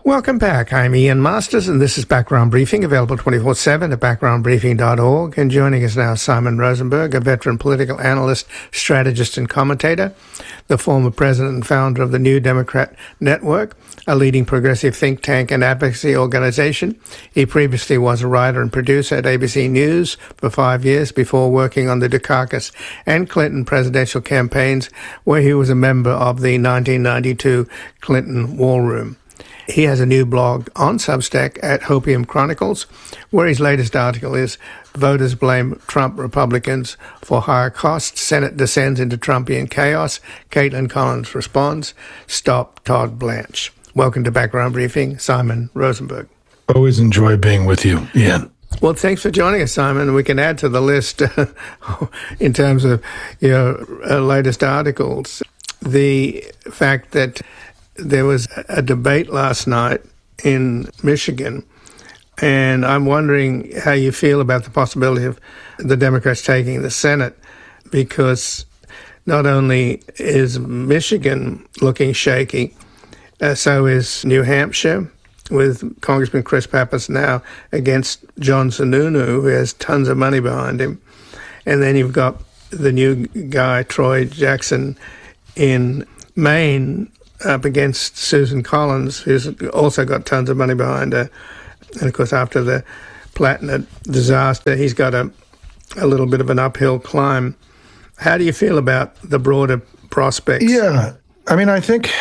Welcome back. I'm Ian Masters, and this is Background Briefing, available 24/7 at backgroundbriefing.org. And joining us now, Simon Rosenberg, a veteran political analyst, strategist, and commentator, the former president and founder of the New Democrat Network, a leading progressive think tank and advocacy organization. He previously was a writer and producer at ABC News for 5 years before working on the Dukakis and Clinton presidential campaigns, where he was a member of the 1992 Clinton War Room. He has a new blog on Substack at Hopium Chronicles, where his latest article is Voters Blame Trump Republicans for Higher Costs. Senate Descends into Trumpian Chaos. Caitlin Collins responds, Stop Todd Blanche. Welcome to Background Briefing, Simon Rosenberg. Always enjoy being with you, Ian. Well, thanks for joining us, Simon. We can add to the list in terms of your latest articles. The fact that there was a debate last night in Michigan, and I'm wondering how you feel about the possibility of the Democrats taking the Senate, because not only is Michigan looking shaky, so is New Hampshire, with Congressman Chris Pappas now against John Sununu, who has tons of money behind him. And then you've got the new guy, Troy Jackson, in Maine, up against Susan Collins, who's also got tons of money behind her. And, of course, after the Platner disaster, he's got a little bit of an uphill climb. How do you feel about the broader prospects? Yeah, I mean, I think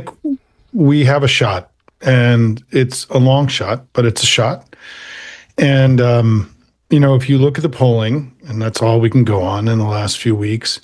we have a shot, and it's a long shot, but it's a shot. And, if you look at the polling, and that's all we can go on in the last few weeks,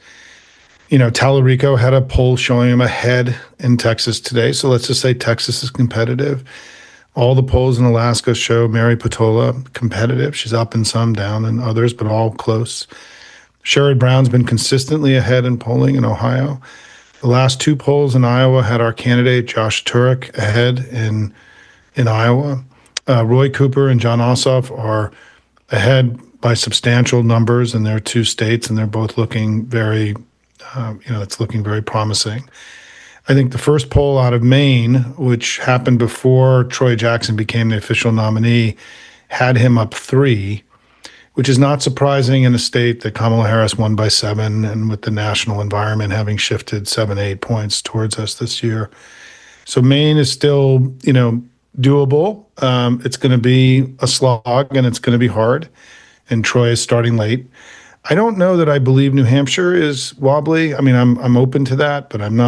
Tallarico had a poll showing him ahead in Texas today. So let's just say Texas is competitive. All the polls in Alaska show Mary Patola competitive. She's up in some, down in others, but all close. Sherrod Brown's been consistently ahead in polling in Ohio. The last two polls in Iowa had our candidate, Josh Turek, ahead in Iowa. Roy Cooper and Jon Ossoff are ahead by substantial numbers in their two states, and they're both looking very it's looking very promising. I think the first poll out of Maine, which happened before Troy Jackson became the official nominee, had him up 3, which is not surprising in a state that Kamala Harris won by 7, and with the national environment having shifted 7-8 points towards us this year. So Maine is still, doable. It's going to be a slog, and it's going to be hard, and Troy is starting late. I don't know that I believe New Hampshire is wobbly. I mean, I'm open to that, but I'm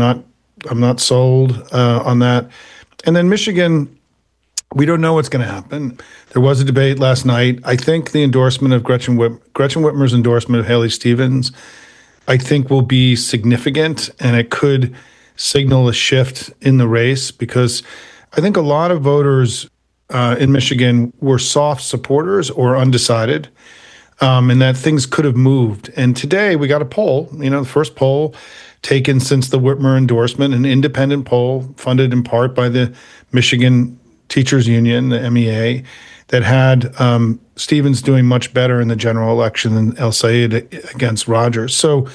not sold on that. And then Michigan, we don't know what's going to happen. There was a debate last night. I think the endorsement of Gretchen Whitmer's endorsement of Haley Stevens, I think will be significant, and it could signal a shift in the race, because I think a lot of voters in Michigan were soft supporters or undecided. And that things could have moved. And today we got a poll, the first poll taken since the Whitmer endorsement, an independent poll funded in part by the Michigan Teachers Union, the MEA, that had Stevens doing much better in the general election than El Sayed against Rogers. So,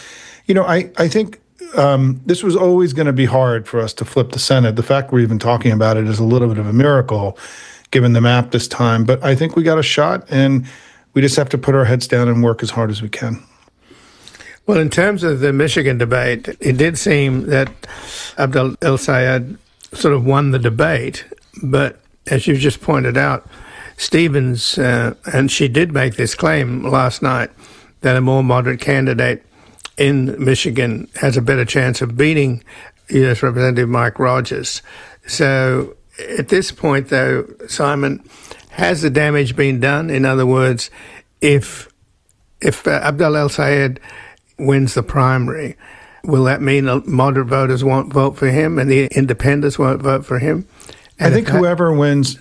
I think this was always going to be hard for us to flip the Senate. The fact we're even talking about it is a little bit of a miracle, given the map this time. But I think we got a shot, and we just have to put our heads down and work as hard as we can. Well, in terms of the Michigan debate, it did seem that Abdel El-Sayed sort of won the debate. But as you just pointed out, Stevens, and she did make this claim last night, that a more moderate candidate in Michigan has a better chance of beating U.S. Representative Mike Rogers. So at this point, though, Simon, has the damage been done? In other words, if Abdel El-Sayed wins the primary, will that mean moderate voters won't vote for him and the independents won't vote for him? And I think whoever wins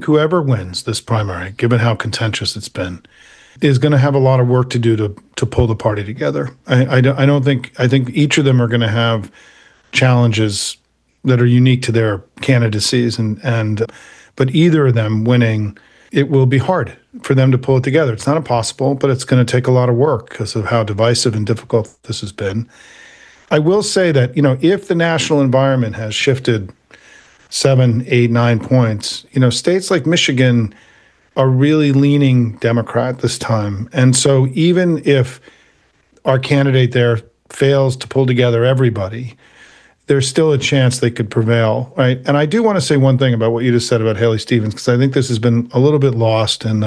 this primary, given how contentious it's been, is going to have a lot of work to do to pull the party together. I think each of them are going to have challenges that are unique to their candidacies, but either of them winning, it will be hard for them to pull it together. It's not impossible, but it's going to take a lot of work because of how divisive and difficult this has been. I will say that, if the national environment has shifted 7, 8, 9 points. States like Michigan are really leaning Democrat this time. And so even if our candidate there fails to pull together everybody, there's still a chance they could prevail, right? And I do want to say one thing about what you just said about Haley Stevens, because I think this has been a little bit lost in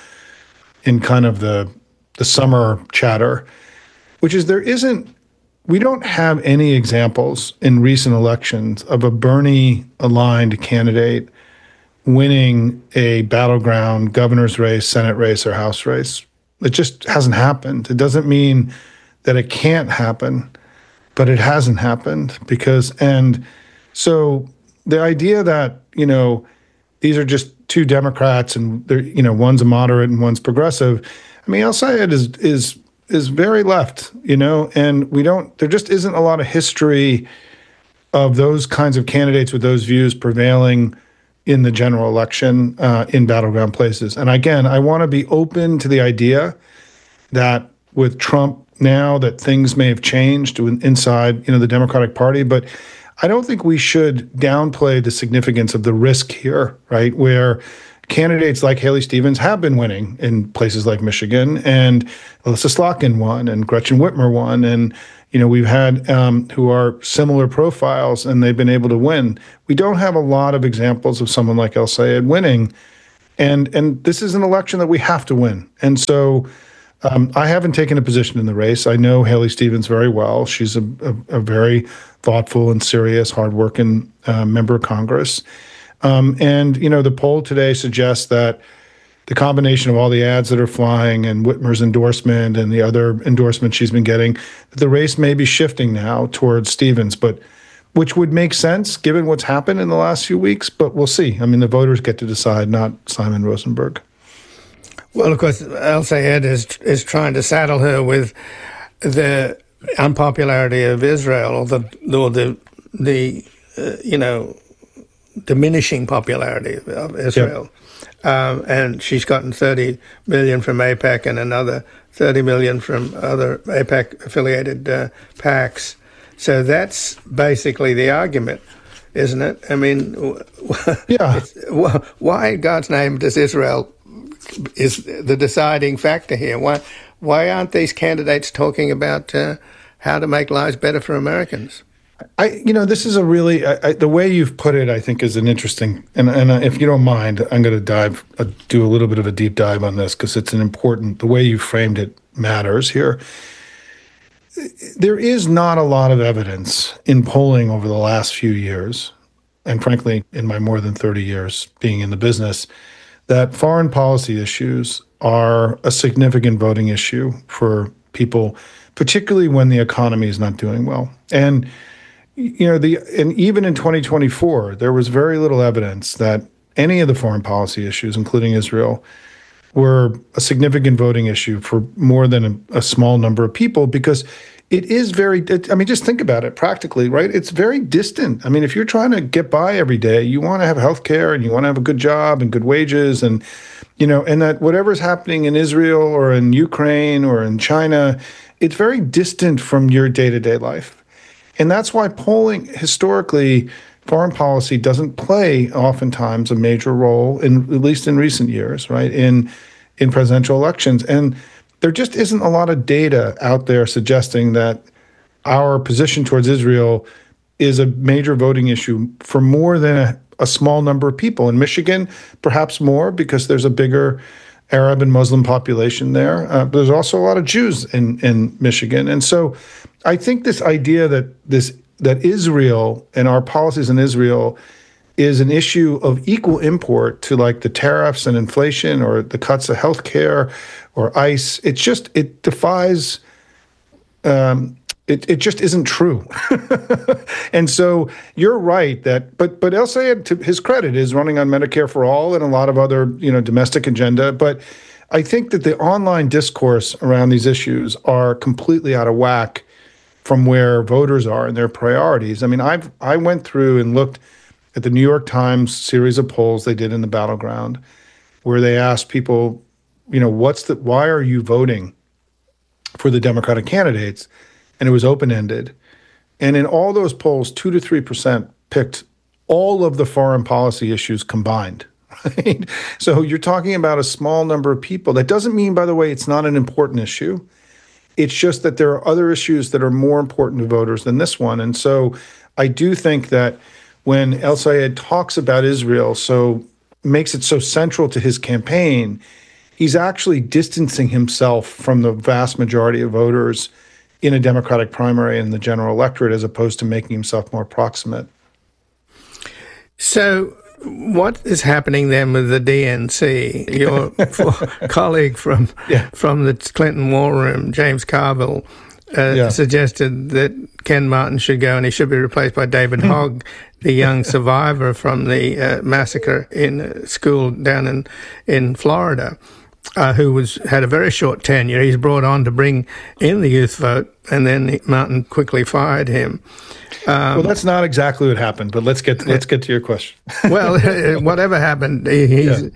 kind of the summer chatter, which is we don't have any examples in recent elections of a Bernie-aligned candidate winning a battleground governor's race, Senate race, or House race. It just hasn't happened. It doesn't mean that it can't happen, but it hasn't happened and so the idea that, these are just two Democrats and they're, one's a moderate and one's progressive. I mean, El-Sayed is very left, and there just isn't a lot of history of those kinds of candidates with those views prevailing in the general election in battleground places. And again, I want to be open to the idea that with Trump now that things may have changed inside, the Democratic Party, but I don't think we should downplay the significance of the risk here, right? Where candidates like Haley Stevens have been winning in places like Michigan, and Alyssa Slotkin won, and Gretchen Whitmer won, and we've had who are similar profiles, and they've been able to win. We don't have a lot of examples of someone like El-Sayed winning, and this is an election that we have to win. And so I haven't taken a position in the race. I know Haley Stevens very well. She's a very thoughtful and serious, hardworking member of Congress. And the poll today suggests that the combination of all the ads that are flying and Whitmer's endorsement and the other endorsements she's been getting, that the race may be shifting now towards Stevens, which would make sense given what's happened in the last few weeks. But we'll see. I mean, the voters get to decide, not Simon Rosenberg. Well, of course, El-Sayed is trying to saddle her with the unpopularity of Israel, or the diminishing popularity of Israel. Yep. And she's gotten 30 million from AIPAC and another 30 million from other AIPAC-affiliated PACs. So that's basically the argument, isn't it? I mean, yeah. Why in God's name does Israel is the deciding factor here? Why aren't these candidates talking about how to make lives better for Americans? This is a really the way you've put it, I think, is an interesting. And if you don't mind, I'm going to do a little bit of a deep dive on this because it's an important. The way you framed it matters here. There is not a lot of evidence in polling over the last few years, and frankly, in my more than 30 years being in the business, that foreign policy issues are a significant voting issue for people, particularly when the economy is not doing well. And and even in 2024, there was very little evidence that any of the foreign policy issues, including Israel, were a significant voting issue for more than a small number of people, because it is just think about it practically, right? It's very distant. I mean, if you're trying to get by every day, you want to have health care and you want to have a good job and good wages and that whatever's happening in Israel or in Ukraine or in China, it's very distant from your day-to-day life. And that's why polling, historically, foreign policy doesn't play oftentimes a major role, at least in recent years, right, in presidential elections. And there just isn't a lot of data out there suggesting that our position towards Israel is a major voting issue for more than a small number of people. In Michigan, perhaps more, because there's a bigger Arab and Muslim population there. But there's also a lot of Jews in Michigan. And so I think this idea that Israel and our policies in Israel is an issue of equal import to like the tariffs and inflation or the cuts of healthcare or ICE. It defies, it just isn't true. And so you're right but El-Sayed, to his credit, is running on Medicare for all and a lot of other, domestic agenda. But I think that the online discourse around these issues are completely out of whack from where voters are and their priorities. I mean, I went through and looked at the New York Times series of polls they did in the battleground, where they asked people, why are you voting for the Democratic candidates? And it was open-ended. And in all those polls, 2 to 3% picked all of the foreign policy issues combined. Right? So you're talking about a small number of people. That doesn't mean, by the way, it's not an important issue. It's just that there are other issues that are more important to voters than this one. And so I do think that when El Sayed talks about Israel, makes it so central to his campaign, he's actually distancing himself from the vast majority of voters in a Democratic primary and the general electorate, as opposed to making himself more proximate. So what is happening then with the DNC? Your colleague from the Clinton War Room, James Carville, suggested that Ken Martin should go and he should be replaced by David Hogg, the young survivor from the massacre in a school down in Florida, who had a very short tenure. He's brought on to bring in the youth vote, and then Martin quickly fired him. Well, that's not exactly what happened, but let's get to your question. Well, whatever happened, the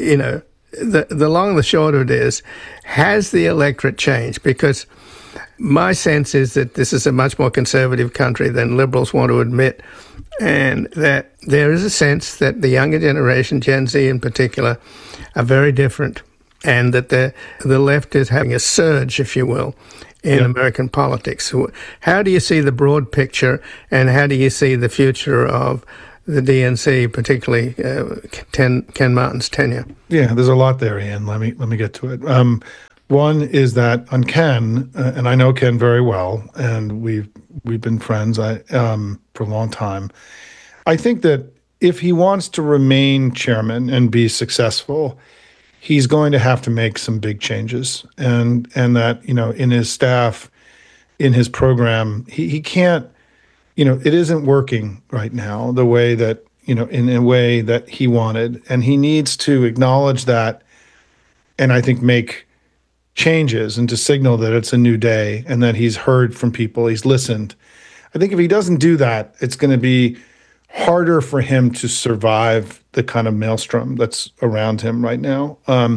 long and the short of it is, has the electorate changed? Because my sense is that this is a much more conservative country than liberals want to admit, and that there is a sense that the younger generation, Gen Z in particular, are very different, and that the left is having a surge, if you will, in American politics. So how do you see the broad picture, and how do you see the future of the DNC, particularly Ken Martin's tenure? Yeah, there's a lot there, Ian. Let me get to it. One is that on Ken, and I know Ken very well, and we've been friends for a long time. I think that if he wants to remain chairman and be successful, he's going to have to make some big changes, and that, in his staff, in his program, he can't, it isn't working right now the way that, in a way that he wanted, and he needs to acknowledge that, and I think make changes and to signal that it's a new day and that he's heard from people, he's listened. I think if he doesn't do that, it's going to be harder for him to survive the kind of maelstrom that's around him right now.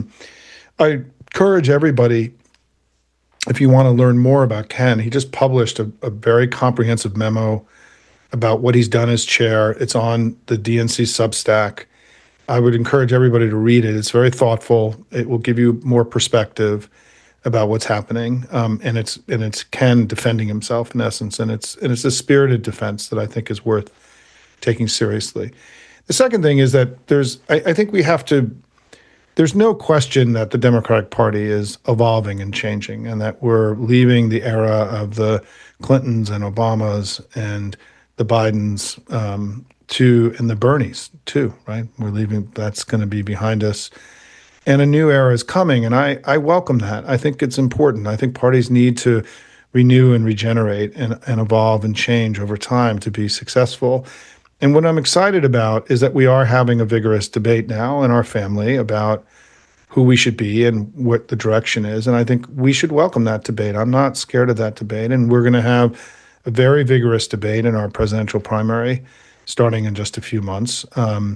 I encourage everybody, if you want to learn more about Ken, he just published a very comprehensive memo about what he's done as chair. It's on the DNC Substack. I would encourage everybody to read it. It's very thoughtful. It will give you more perspective about what's happening. And it's Ken defending himself in essence. And it's a spirited defense that I think is worth taking seriously. The second thing is that I think there's no question that the Democratic Party is evolving and changing, and that we're leaving the era of the Clintons and Obamas and the Bidens and the Bernies too, right? We're leaving, that's going to be behind us. And a new era is coming, and I welcome that. I think it's important. I think parties need to renew and regenerate and evolve and change over time to be successful. And what I'm excited about is that we are having a vigorous debate now in our family about who we should be and what the direction is. And I think we should welcome that debate. I'm not scared of that debate. And we're going to have a very vigorous debate in our presidential primary starting in just a few months,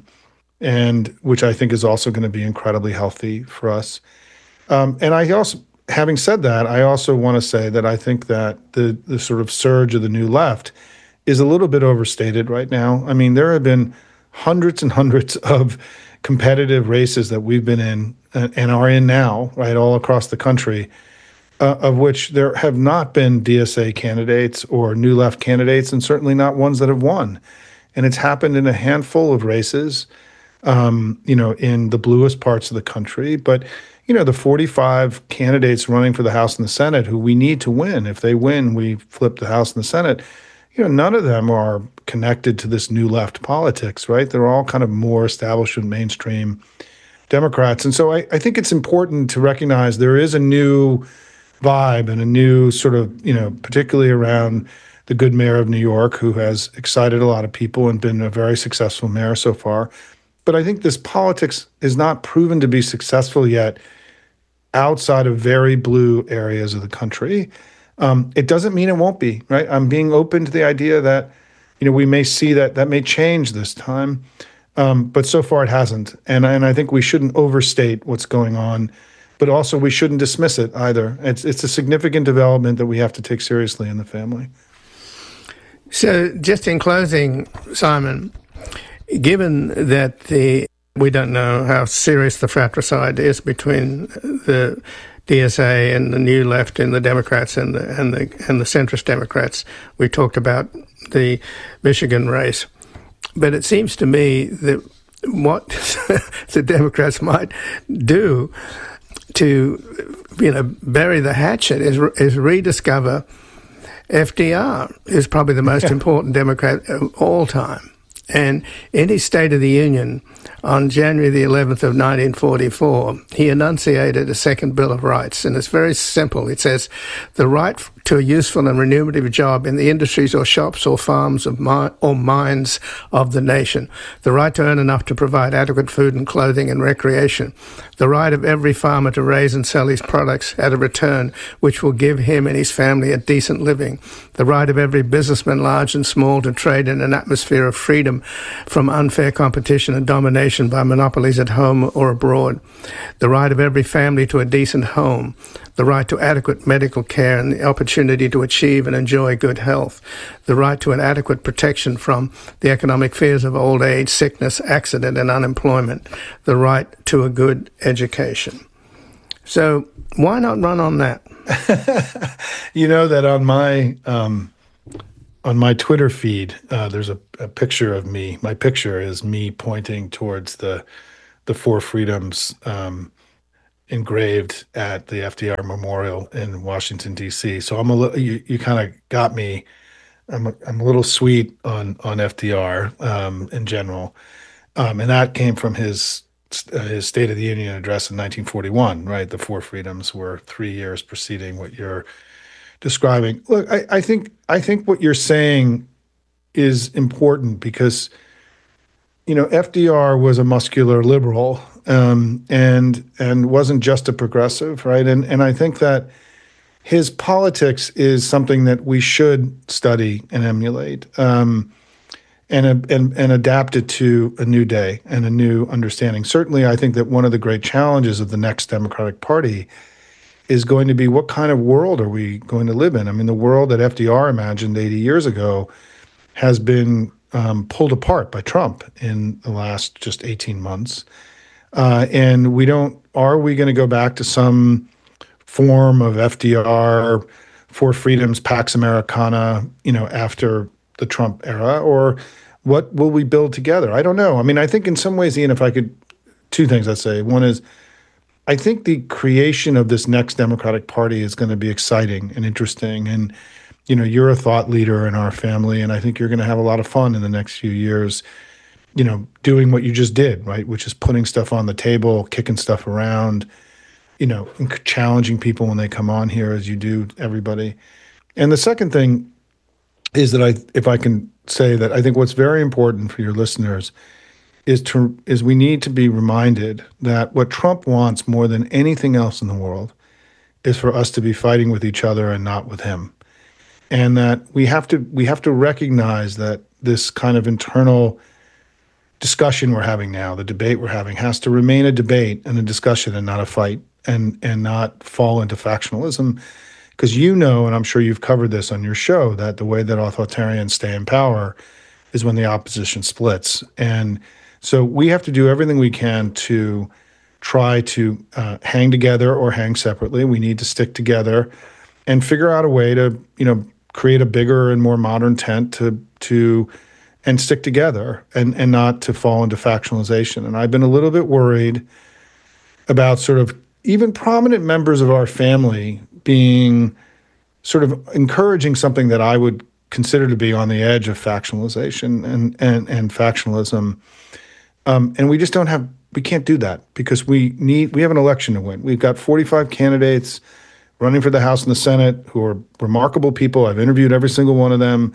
and which I think is also going to be incredibly healthy for us. And I also, having said that, I also want to say that I think that the sort of surge of the new left is a little bit overstated right now. I mean, there have been hundreds and hundreds of competitive races that we've been in and are in now, right, all across the country, of which there have not been DSA candidates or new left candidates, and certainly not ones that have won. And it's happened in a handful of races, in the bluest parts of the country. But, the 45 candidates running for the House and the Senate who we need to win, if they win, we flip the House and the Senate, none of them are connected to this new left politics, right? They're all kind of more establishment mainstream Democrats. And so I think it's important to recognize there is a new vibe and a new sort of, particularly around the good mayor of New York, who has excited a lot of people and been a very successful mayor so far. But I think this politics is not proven to be successful yet outside of very blue areas of the country. It doesn't mean it won't be, right? I'm being open to the idea that, we may see that may change this time. But so far it hasn't. And I think we shouldn't overstate what's going on, but also we shouldn't dismiss it either. It's a significant development that we have to take seriously in the family. So just in closing, Simon, given that we don't know how serious the fratricide is between the DSA and the New Left and the Democrats and the centrist Democrats. We talked about the Michigan race, but it seems to me that what the Democrats might do to, bury the hatchet is rediscover FDR is probably the most important Democrat of all time. And in his State of the Union on January the 11th of 1944, he enunciated a second Bill of Rights, and it's very simple. It says, the right to a useful and remunerative job in the industries or shops or farms or mines of the nation, the right to earn enough to provide adequate food and clothing and recreation, the right of every farmer to raise and sell his products at a return which will give him and his family a decent living, the right of every businessman, large and small, to trade in an atmosphere of freedom from unfair competition and domination by monopolies at home or abroad, the right of every family to a decent home, the right to adequate medical care and the opportunity to achieve and enjoy good health, the right to an adequate protection from the economic fears of old age, sickness, accident, and unemployment, the right to a good education. So why not run on that? You know that on my Twitter feed, there's a picture of me. My picture is me pointing towards the Four Freedoms engraved at the FDR Memorial in Washington, D.C. So I'm a little, you kind of got me. I'm a little sweet on FDR in general, and that came from his State of the Union address in 1941. Right, the Four Freedoms were 3 years preceding what you're describing. Look, I think what you're saying is important because, FDR was a muscular liberal, and wasn't just a progressive, right? And I think that his politics is something that we should study and emulate, and adapt it to a new day and a new understanding. Certainly, I think that one of the great challenges of the next Democratic Party is going to be, what kind of world are we going to live in? I mean, the world that FDR imagined 80 years ago has been pulled apart by Trump in the last just 18 months. And are we going to go back to some form of FDR, Four Freedoms, Pax Americana, after the Trump era, or what will we build together? I don't know. I mean, I think in some ways, Ian, if I could, two things I'd say. One is, I think the creation of this next Democratic Party is going to be exciting and interesting. And, you're a thought leader in our family, and I think you're going to have a lot of fun in the next few years, doing what you just did, right? Which is putting stuff on the table, kicking stuff around, and challenging people when they come on here, as you do everybody. And the second thing is that if I can say that I think what's very important for your listeners is we need to be reminded that what Trump wants more than anything else in the world is for us to be fighting with each other and not with him. And that we have to recognize that this kind of internal discussion we're having now, the debate we're having, has to remain a debate and a discussion and not a fight, and not fall into factionalism. Because and I'm sure you've covered this on your show, that the way that authoritarians stay in power is when the opposition splits. And so we have to do everything we can to try to hang together or hang separately. We need to stick together and figure out a way to, create a bigger and more modern tent and stick together and not to fall into factionalization. And I've been a little bit worried about sort of even prominent members of our family being sort of encouraging something that I would consider to be on the edge of factionalization and factionalism. And we just we can't do that because we have an election to win. We've got 45 candidates running for the House and the Senate who are remarkable people. I've interviewed every single one of them.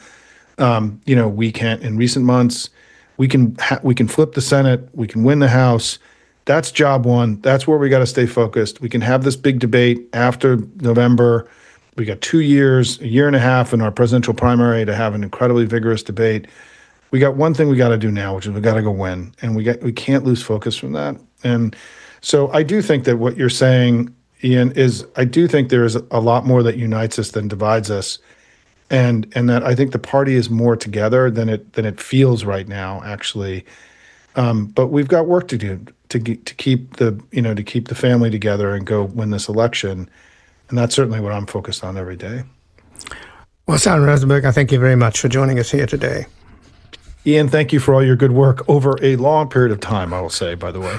We can't, in recent months, we can flip the Senate, we can win the House. That's job one. That's where we got to stay focused. We can have this big debate after November. We got 2 years, a year and a half in our presidential primary to have an incredibly vigorous debate. We got one thing we got to do now, which is we got to go win, and we can't lose focus from that. And so I do think that what you're saying, Ian, is I do think there is a lot more that unites us than divides us. and that I think the party is more together than it feels right now, actually. But we've got work to do to keep the family together and go win this election, and that's certainly what I'm focused on every day. Well, Simon Rosenberg, I thank you very much for joining us here today. Ian, thank you for all your good work over a long period of time, I will say, by the way.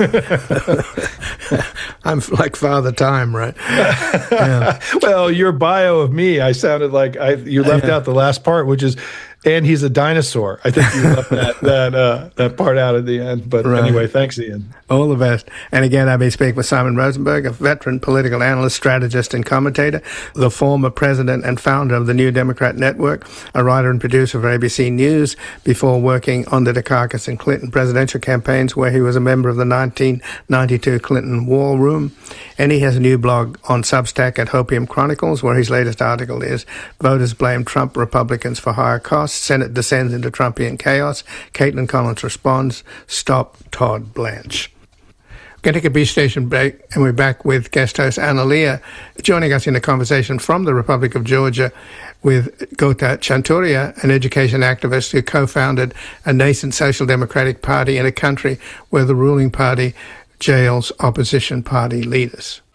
I'm like Father Time, right? Yeah. Well, your bio of me, I sounded like you left out the last part, which is, and he's a dinosaur. I think you left that part out at the end. But Anyway, thanks, Ian. All the best. And again, I've been speaking with Simon Rosenberg, a veteran political analyst, strategist, and commentator, the former president and founder of the New Democrat Network, a writer and producer for ABC News before working on the Dukakis and Clinton presidential campaigns, where he was a member of the 1992 Clinton War Room. And he has a new blog on Substack at Hopium Chronicles, where his latest article is Voters Blame Trump Republicans for Higher Costs. Senate descends into Trumpian chaos. Caitlin Collins responds, Stop Todd Blanche. We're going to take a brief station break, and we're back with guest host Anna Leah, joining us in a conversation from the Republic of Georgia with Gota Chanturia, an education activist who co-founded a nascent social democratic party in a country where the ruling party jails opposition party leaders.